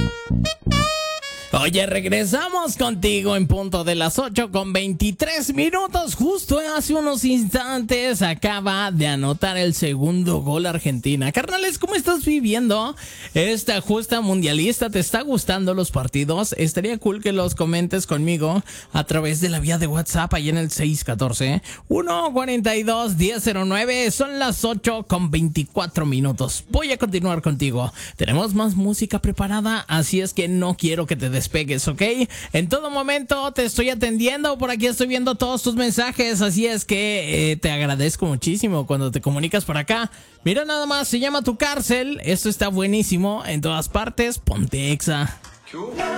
Oye, regresamos contigo en punto de las 8:23. Justo hace unos instantes acaba de anotar el segundo gol Argentina. Carnales, ¿cómo estás viviendo esta justa mundialista? ¿Te está gustando los partidos? Estaría cool que los comentes conmigo a través de la vía de WhatsApp ahí en el 614-142-1009. Son las 8:24. Voy a continuar contigo. Tenemos más música preparada, así es que no quiero que te despegues, ¿ok? En todo momento te estoy atendiendo, por aquí estoy viendo todos tus mensajes, así es que te agradezco muchísimo cuando te comunicas por acá. Mira nada más, se llama Tu Cárcel, esto está buenísimo, en todas partes, ponte Exa.